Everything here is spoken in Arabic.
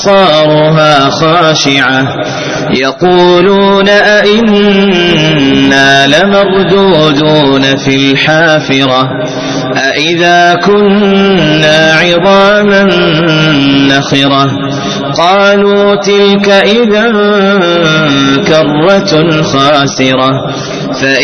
أبصارها خاشعة يقولون أئنا لمردودون في الحافرة أئذا كنا عظاما نخرة قالوا تلك إذا كرة خاسرة